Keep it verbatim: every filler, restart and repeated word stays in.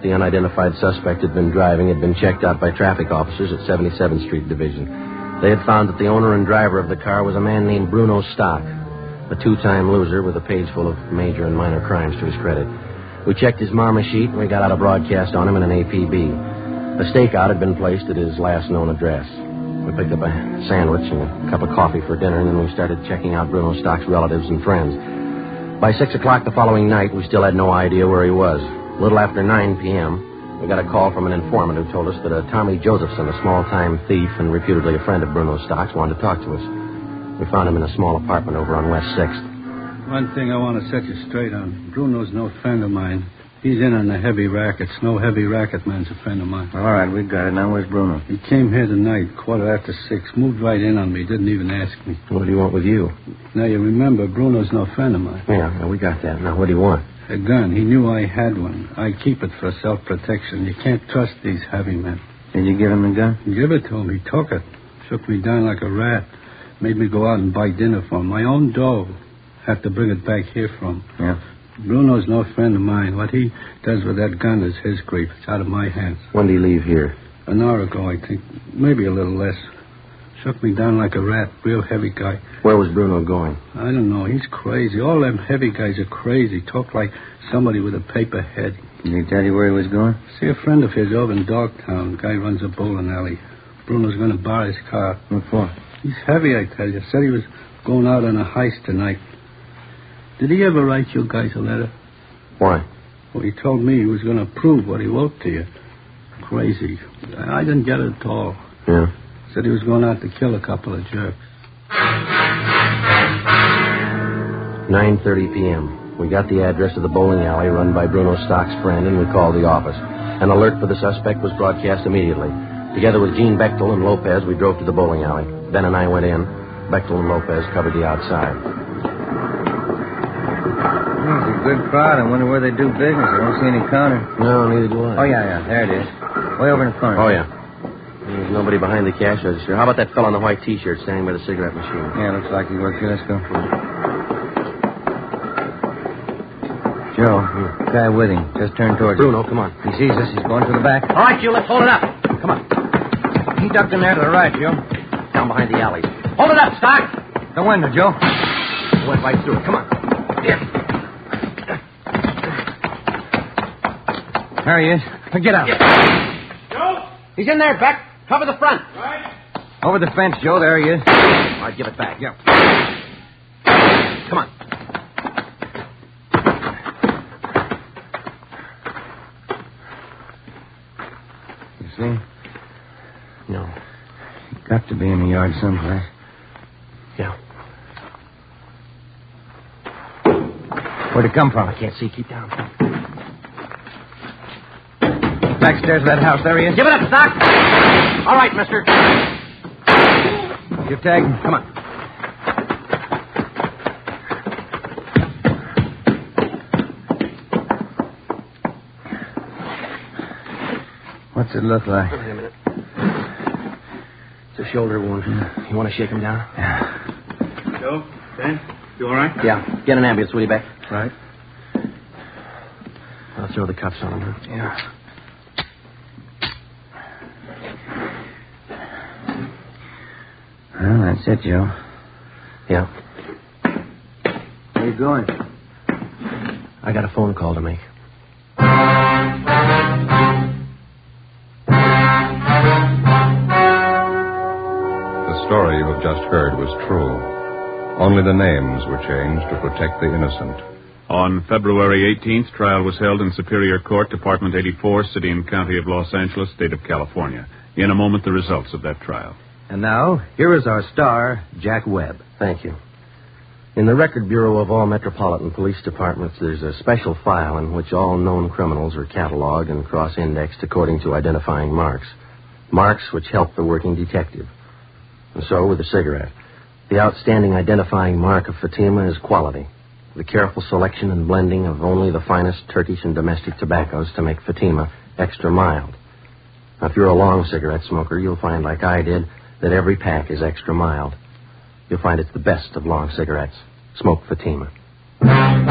the unidentified suspect had been driving had been checked out by traffic officers at seventy-seventh Street Division. They had found that the owner and driver of the car was a man named Bruno Stock, a two-time loser with a page full of major and minor crimes to his credit. We checked his marma sheet, and we got out a broadcast on him in an A P B. A stakeout had been placed at his last known address. We picked up a sandwich and a cup of coffee for dinner, and then we started checking out Bruno Stock's relatives and friends. By six o'clock the following night, we still had no idea where he was. A little after nine p.m., we got a call from an informant who told us that a Tommy Josephson, a small-time thief and reputedly a friend of Bruno Stock's, wanted to talk to us. We found him in a small apartment over on West sixth. One thing I want to set you straight on. Bruno's no friend of mine. He's in on the heavy rackets. No heavy racket man's a friend of mine. All right, we got it. Now where's Bruno? He came here tonight, quarter after six, moved right in on me, didn't even ask me. What do you want with you? Now, you remember, Bruno's no friend of mine. Yeah, yeah, we got that. Now, what do you want? A gun. He knew I had one. I keep it for self-protection. You can't trust these heavy men. Did you give him the gun? Give it to him. He took it. Shook me down like a rat. Made me go out and buy dinner for him. My own dough. Have to bring it back here from him. Yeah. Bruno's no friend of mine. What he does with that gun is his grief. It's out of my hands. When did he leave here? An hour ago, I think. Maybe a little less. Shook me down like a rat. Real heavy guy. Where was Bruno going? I don't know. He's crazy. All them heavy guys are crazy. Talk like somebody with a paper head. Did he tell you where he was going? See, a friend of his over in Dogtown. Guy runs a bowling alley. Bruno's going to borrow his car. What for? He's heavy, I tell you. Said he was going out on a heist tonight. Did he ever write you guys a letter? Why? Well, he told me he was going to prove what he wrote to you. Crazy. I didn't get it at all. Yeah. Said he was going out to kill a couple of jerks. nine thirty p.m. We got the address of the bowling alley run by Bruno Stock's friend, and we called the office. An alert for the suspect was broadcast immediately. Together with Gene Bechtel and Lopez, we drove to the bowling alley. Ben and I went in. Bechtel and Lopez covered the outside. It's a good crowd. I wonder where they do business. I don't see any counter. No, neither do I. Oh, yeah, yeah. There it is. Way over in the corner. Oh, yeah. There's nobody behind the cash register. How about that fellow in the white T-shirt standing by the cigarette machine? Yeah, looks like he works here. Let's go. Joe, the guy with him. Just turned towards Bruno, us. come on. He sees us. He's going to the back. All right, you, let's hold it up. Come on. He ducked in there to the right, Joe. Down behind the alley. Hold it up, Stock. The window, Joe. Went right through it. Come on. Here. There he is. Get out. Joe? He's in there, Beck. Cover the front. Right. Over the fence, Joe. There he is. All right, give it back. Yeah. Come on. You see? No. Got to be in the yard someplace. Yeah. Where'd it come from? I can't see. Keep down. Backstairs of that house. There he is. Give it up, Stock. All right, mister. You tag him. Come on. What's it look like? Wait a minute. It's a shoulder wound. You want to shake him down? Yeah. Joe? Ben? You all right? Yeah. Get an ambulance, will you, Beck? Right. I'll throw the cuffs on him, huh? Yeah. Well, that's it, Joe. Yeah. Where you going? I got a phone call to make. The story you have just heard was true. Only the names were changed to protect the innocent. On February eighteenth, trial was held in Superior Court, Department eighty-four, City and County of Los Angeles, State of California. In a moment, the results of that trial. And now, here is our star, Jack Webb. Thank you. In the Record Bureau of all Metropolitan Police Departments, there's a special file in which all known criminals are cataloged and cross-indexed according to identifying marks. Marks which help the working detective. And so, with the cigarette. The outstanding identifying mark of Fatima is quality. The careful selection and blending of only the finest Turkish and domestic tobaccos to make Fatima extra mild. Now, if you're a long cigarette smoker, you'll find, like I did, that every pack is extra mild. You'll find it's the best of long cigarettes. Smoke Fatima.